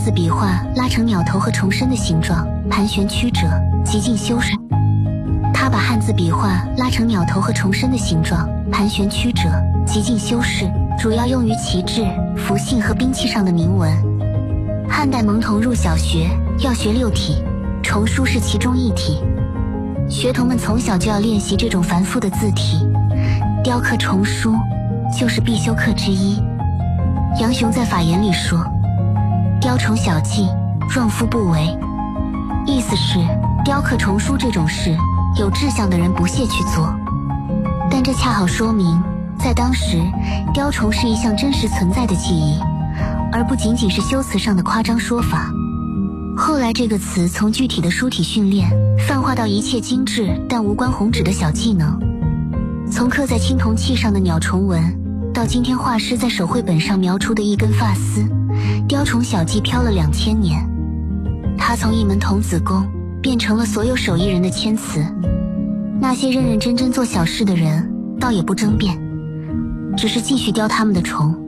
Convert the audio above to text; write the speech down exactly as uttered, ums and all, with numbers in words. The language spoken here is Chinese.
字笔画拉成鸟头和虫身的形状，盘旋曲折，极尽修饰。他把汉字笔画拉成鸟头和虫身的形状，盘旋曲折，极尽修饰，主要用于旗帜、符信和兵器上的铭文。汉代蒙童入小学要学六体，虫书是其中一体。学童们从小就要练习这种繁复的字体，雕刻虫书就是必修课之一。杨雄在法言里说：“雕虫小技，壮夫不为。”意思是雕刻虫书这种事，有志向的人不屑去做。但这恰好说明，在当时，雕虫是一项真实存在的技艺，而不仅仅是修辞上的夸张说法。后来这个词从具体的书体训练，泛化到一切精致但无关宏旨的小技能。从刻在青铜器上的鸟虫纹，到今天画师在手绘本上描出的一根发丝，雕虫小技飘了两千年。它从一门童子功变成了所有手艺人的谦词。那些认认真真做小事的人倒也不争辩，只是继续雕他们的虫。